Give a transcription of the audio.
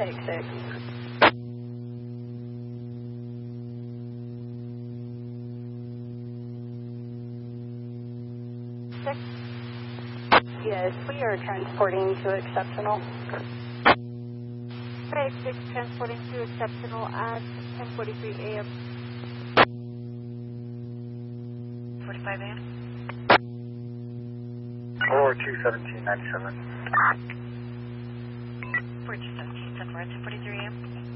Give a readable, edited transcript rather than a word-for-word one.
Take 6. Yes, we are transporting to Exceptional. Take 6, transporting to Exceptional at 10:43 a.m. 45 a.m. Or 21797. 4217, 1043 a.m.